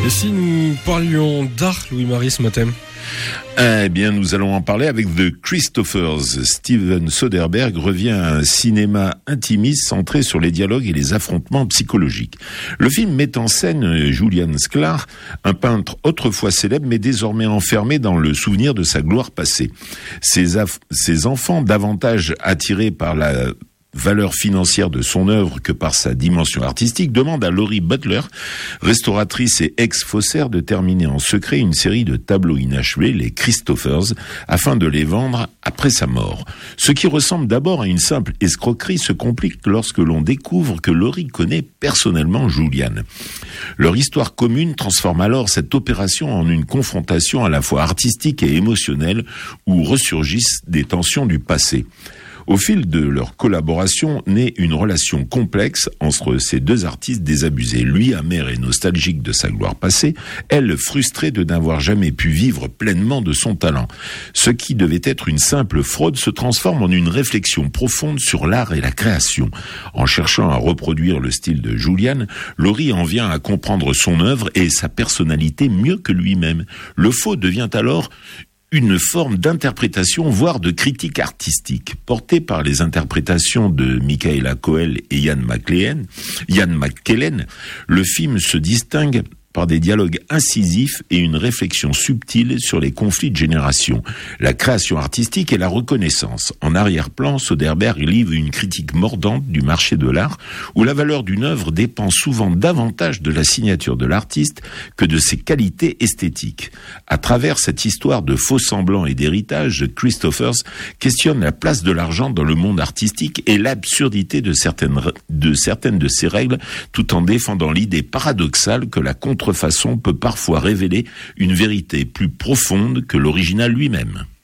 Et si nous parlions d'art, Louis-Marie, ce matin? Eh bien, nous allons en parler avec The Christophers. Steven Soderbergh revient à un cinéma intimiste centré sur les dialogues et les affrontements psychologiques. Le film met en scène Julian Sklar, un peintre autrefois célèbre mais désormais enfermé dans le souvenir de sa gloire passée. Ses enfants, davantage attirés par la valeur financière de son œuvre que par sa dimension artistique, demande à Laurie Butler, restauratrice et ex-faussaire, de terminer en secret une série de tableaux inachevés, les Christophers, afin de les vendre après sa mort. Ce qui ressemble d'abord à une simple escroquerie se complique lorsque l'on découvre que Laurie connaît personnellement Julian. Leur histoire commune transforme alors cette opération en une confrontation à la fois artistique et émotionnelle où ressurgissent des tensions du passé. Au fil de leur collaboration naît une relation complexe entre ces deux artistes désabusés. Lui, amer et nostalgique de sa gloire passée, elle, frustrée de n'avoir jamais pu vivre pleinement de son talent. Ce qui devait être une simple fraude se transforme en une réflexion profonde sur l'art et la création. En cherchant à reproduire le style de Julian, Laurie en vient à comprendre son œuvre et sa personnalité mieux que lui-même. Le faux devient alors une forme d'interprétation, voire de critique artistique, portée par les interprétations de Michaela Coel et Ian McKellen. Le film se distingue par des dialogues incisifs et une réflexion subtile sur les conflits de génération, la création artistique et la reconnaissance. En arrière-plan, Soderbergh livre une critique mordante du marché de l'art, où la valeur d'une œuvre dépend souvent davantage de la signature de l'artiste que de ses qualités esthétiques. À travers cette histoire de faux semblants et d'héritage, Christophers questionne la place de l'argent dans le monde artistique et l'absurdité de certaines de ses règles, tout en défendant l'idée paradoxale que la contrefaçon peut parfois révéler une vérité plus profonde que l'original lui-même.